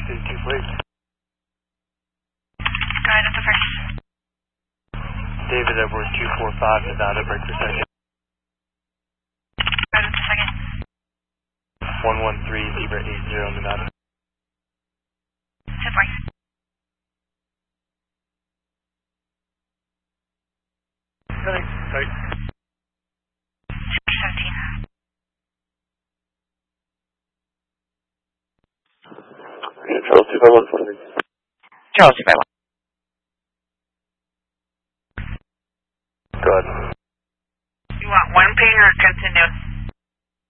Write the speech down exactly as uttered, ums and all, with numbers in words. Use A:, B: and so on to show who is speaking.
A: fifty-two, please.
B: Go ahead at the first.
A: David Edwards two four five, Nevada, break for second.
B: Go ahead at the second.
A: one one three, Zebra eight zero, Nevada.
B: Sit right.
A: Really? Sorry.
B: seventeen.
A: Charles two five one.
B: Charles two five one.